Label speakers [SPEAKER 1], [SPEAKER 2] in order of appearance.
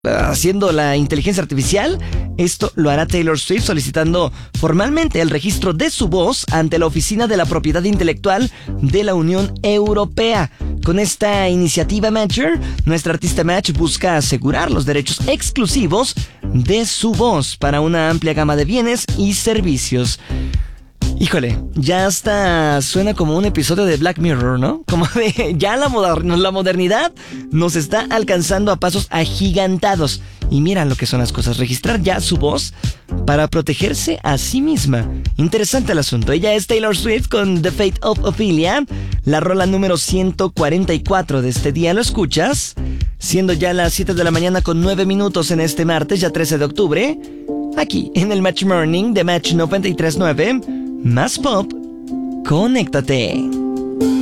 [SPEAKER 1] haciendo la inteligencia artificial. Esto lo hará Taylor Swift solicitando formalmente el registro de su voz ante la Oficina de la Propiedad Intelectual de la Unión Europea. Con esta iniciativa Matcher, nuestra artista Match busca asegurar los derechos exclusivos de su voz para una amplia gama de bienes y servicios. Híjole, ya hasta suena como un episodio de Black Mirror, ¿no? Como de ya la modernidad nos está alcanzando a pasos agigantados. Y mira lo que son las cosas, registrar ya su voz para protegerse a sí misma. Interesante el asunto. Ella es Taylor Swift con The Fate of Ophelia, la rola número 144 de este día. ¿Lo escuchas? Siendo ya las 7 de la mañana con 9 minutos en este martes, ya 13 de octubre, aquí en el Match Morning de Match 93.9. Más pop, conéctate.